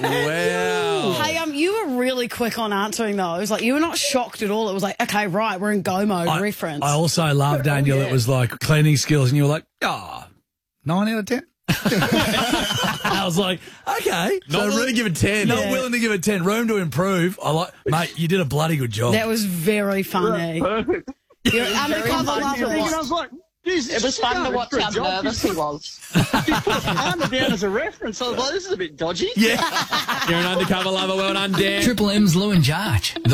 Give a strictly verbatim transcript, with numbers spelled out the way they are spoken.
Wow. Hey, um, you were really quick on answering those. Like, you were not shocked at all. It was like, okay, right, we're in go mode. I, reference. I also love, Daniel, Yeah. it was like cleaning skills, and you were like, ah, oh, nine out of ten. I was like, okay. Not willing to give it ten. Not Yeah. willing to give it ten. Room to improve. I like, mate, you did a bloody good job. That was very funny. Perfect. You're undercover I was lover. thinking, I was like, geez, It was fun to watch how nervous he was. She put Armour down as a reference. I was like, this is a bit dodgy. Yeah. You're an undercover lover. Well done, Dan. Triple M's Lou and Jarge.